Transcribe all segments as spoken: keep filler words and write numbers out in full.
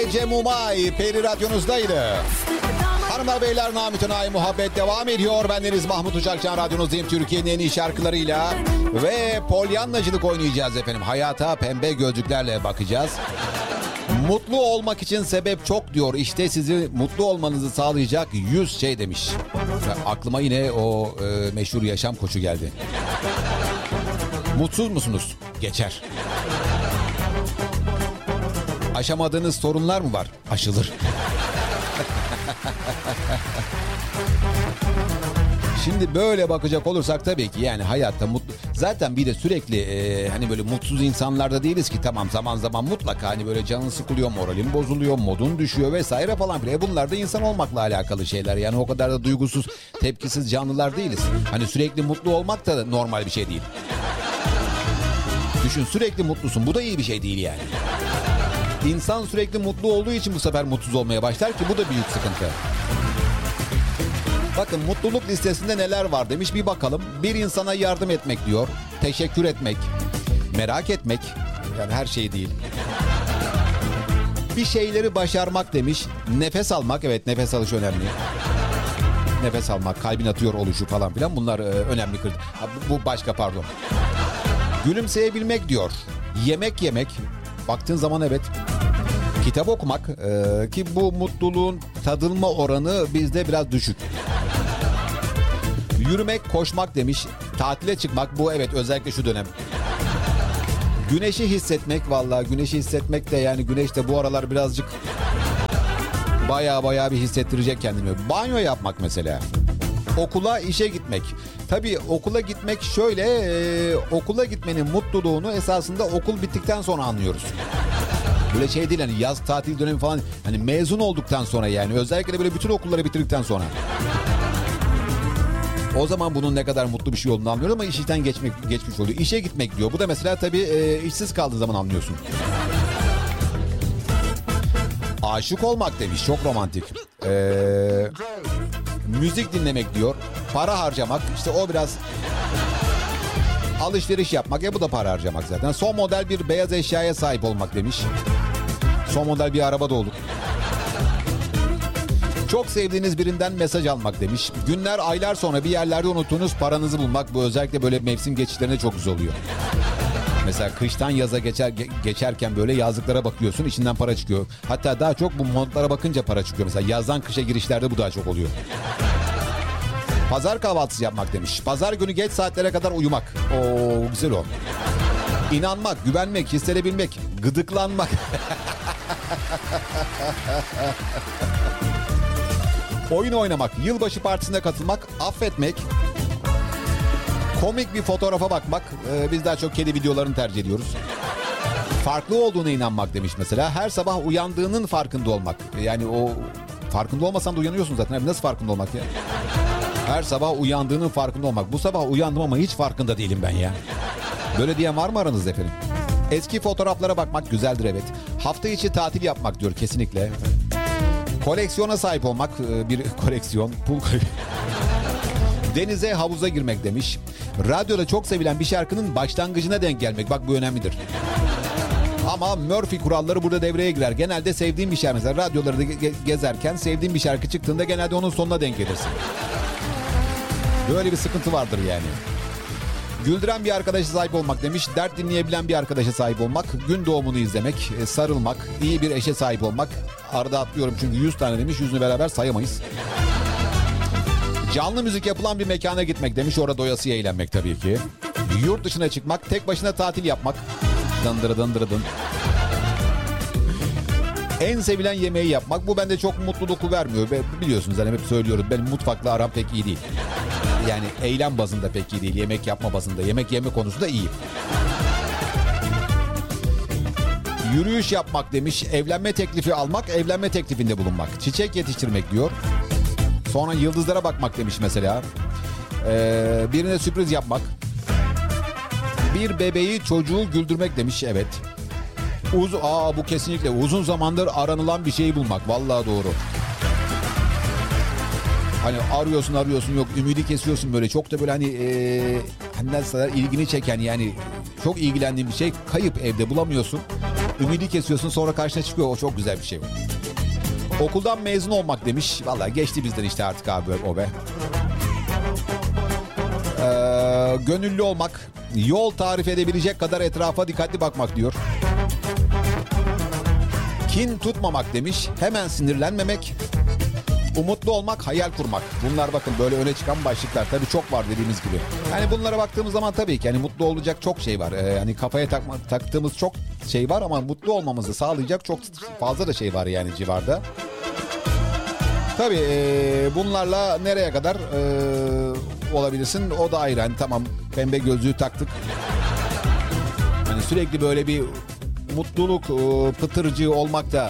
ve Cem Umay Peri Radyonuzdaydı. Hanımlar beyler, Namütenayi muhabbet devam ediyor. Bendeniz Mahmut Uçakcan, radyonuzdayım. Türkiye'nin en iyi şarkılarıyla ve polyanlacılık oynayacağız efendim. Hayata pembe gözlüklerle bakacağız. Mutlu olmak için sebep çok diyor. İşte sizi mutlu olmanızı sağlayacak yüz şey demiş. Ya aklıma yine o e, meşhur yaşam koçu geldi. Mutsuz musunuz? Geçer. Aşamadığınız sorunlar mı var? Aşılır. Şimdi böyle bakacak olursak tabii ki yani hayatta mutlu... Zaten bir de sürekli e, hani böyle mutsuz insanlarda değiliz ki. Tamam, zaman zaman mutlaka hani böyle canın sıkılıyor, moralin bozuluyor, modun düşüyor vesaire falan filan. E bunlar da insan olmakla alakalı şeyler. Yani o kadar da duygusuz, tepkisiz canlılar değiliz. Hani sürekli mutlu olmak da normal bir şey değil. Düşün, sürekli mutlusun. Bu da iyi bir şey değil yani. İnsan sürekli mutlu olduğu için bu sefer mutsuz olmaya başlar ki bu da büyük sıkıntı. Bakın mutluluk listesinde neler var demiş, bir bakalım. Bir insana yardım etmek diyor. Teşekkür etmek. Merak etmek. Yani her şey değil. Bir şeyleri başarmak demiş. Nefes almak. Evet, nefes alış önemli. Nefes almak, kalbin atıyor oluşu falan filan. Bunlar e, önemli. Ha, bu, bu başka pardon. Gülümseyebilmek diyor. Yemek yemek. Baktığın zaman evet. Kitap okumak e, ki bu mutluluğun tadılma oranı bizde biraz düşük. Yürümek, koşmak demiş. Tatile çıkmak, bu evet özellikle şu dönem. Güneşi hissetmek, vallahi güneşi hissetmek de yani güneş de bu aralar birazcık baya baya bir hissettirecek kendini. Banyo yapmak mesela. Okula, işe gitmek. Tabii okula gitmek şöyle, e, okula gitmenin mutluluğunu esasında okul bittikten sonra anlıyoruz. Böyle şey değil hani yaz tatil dönemi falan, hani mezun olduktan sonra yani özellikle böyle bütün okulları bitirdikten sonra. O zaman bunun ne kadar mutlu bir şey olduğunu anlıyoruz ama işten geçmek, geçmiş oluyor. İşe gitmek diyor. Bu da mesela tabii e, işsiz kaldığın zaman anlıyorsun. Aşık olmak demiş, çok romantik. Ee, müzik dinlemek diyor. Para harcamak, işte o biraz alışveriş yapmak. Ya bu da para harcamak zaten. Son model bir beyaz eşyaya sahip olmak demiş. Son model bir araba da olur. Çok sevdiğiniz birinden mesaj almak demiş. Günler, aylar sonra bir yerlerde unuttuğunuz paranızı bulmak. Bu özellikle böyle mevsim geçişlerinde çok güzel oluyor. Mesela kıştan yaza geçer, geçerken böyle yazlıklara bakıyorsun, içinden para çıkıyor. Hatta daha çok bu montlara bakınca para çıkıyor. Mesela yazdan kışa girişlerde bu daha çok oluyor. Pazar kahvaltısı yapmak demiş. Pazar günü geç saatlere kadar uyumak. Oo, güzel o. İnanmak, güvenmek, hissedebilmek, gıdıklanmak. Oyun oynamak, yılbaşı partisine katılmak, affetmek, komik bir fotoğrafa bakmak. Ee, biz daha çok kedi videolarını tercih ediyoruz. Farklı olduğuna inanmak demiş mesela. Her sabah uyandığının farkında olmak. Yani o farkında olmasan da uyanıyorsun zaten. Nasıl farkında olmak ya? Her sabah uyandığının farkında olmak. Bu sabah uyandım ama hiç farkında değilim ben ya. Böyle diyen var mı aranızda efendim? Eski fotoğraflara bakmak güzeldir evet. Hafta içi tatil yapmak diyor kesinlikle. Koleksiyona sahip olmak, bir koleksiyon, pul denize, havuza girmek demiş. Radyoda çok sevilen bir şarkının başlangıcına denk gelmek. Bak bu önemlidir. Ama Murphy kuralları burada devreye girer. Genelde sevdiğim bir şarkı, mesela radyoları da ge- gezerken sevdiğim bir şarkı çıktığında genelde onun sonuna denk gelirsin. Böyle bir sıkıntı vardır yani. Güldüren bir arkadaşa sahip olmak demiş. Dert dinleyebilen bir arkadaşa sahip olmak. Gün doğumunu izlemek, sarılmak, iyi bir eşe sahip olmak. Arada atlıyorum çünkü yüz tane demiş. Yüzünü beraber sayamayız. Canlı müzik yapılan bir mekana gitmek demiş. Orada doyasıya eğlenmek tabii ki. Yurt dışına çıkmak, tek başına tatil yapmak. Dındırı dındırı dın. En sevilen yemeği yapmak. Bu bende çok mutluluk vermiyor. Biliyorsunuz hani hep söylüyoruz. Benim mutfakla aram pek iyi değil. Yani eylem bazında pek iyi değil. Yemek yapma bazında. Yemek yeme konusunda iyi. Yürüyüş yapmak demiş. Evlenme teklifi almak, evlenme teklifinde bulunmak. Çiçek yetiştirmek diyor. Sonra yıldızlara bakmak demiş mesela. Ee, birine sürpriz yapmak. Bir bebeği, çocuğu güldürmek demiş. Evet. Uz Aa bu kesinlikle uzun zamandır aranılan bir şeyi bulmak. Vallahi doğru. Hani arıyorsun arıyorsun yok ümidi kesiyorsun böyle çok da böyle hani ee, hani nasıl ilgini çeken yani çok ilgilendiğin bir şey kayıp evde bulamıyorsun. Ümidi kesiyorsun, sonra karşına çıkıyor. O çok güzel bir şey. Okuldan mezun olmak demiş. Vallahi geçti bizden işte artık abi o be. Ee, gönüllü olmak. Yol tarif edebilecek kadar etrafa dikkatli bakmak diyor. Kin tutmamak demiş. Hemen sinirlenmemek. Umutlu olmak, hayal kurmak. Bunlar bakın böyle öne çıkan başlıklar. Tabii çok var dediğimiz gibi. Yani bunlara baktığımız zaman tabii ki yani mutlu olacak çok şey var. Ee, yani kafaya takma, taktığımız çok şey var ama mutlu olmamızı sağlayacak çok fazla da şey var yani civarda. Tabii e, bunlarla nereye kadar e, olabilirsin o da ayrı. Yani tamam, pembe gözlüğü taktık. Yani sürekli böyle bir mutluluk e, pıtırcığı olmak da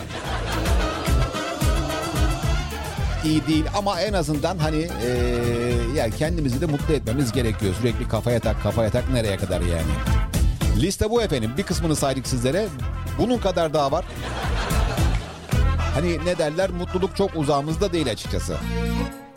iyi değil ama en azından hani e, yani kendimizi de mutlu etmemiz gerekiyor. Sürekli kafaya tak kafaya tak nereye kadar yani. Liste bu efendim. Bir kısmını saydık sizlere. Bunun kadar daha var. Hani ne derler, mutluluk çok uzağımızda değil açıkçası.